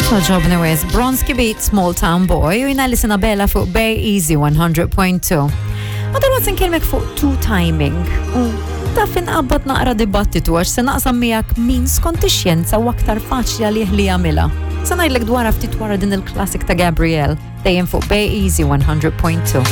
Ġobni wis, Bronski Beat, Small Town Boy, u jina li Sinabella fuq Bay Easy 100.2. Ma dal-waqt nkellmek fuq two timing, u taf inqabbad naqra dibattitu għax se naqsam miegħek min skont ix-xjenza u aktar faċli għalih li jagħmilha. Se ngħidlek dwar ftit wara din il-klassik ta' Gabrielle, dejjem fuq Bay Easy 100.2.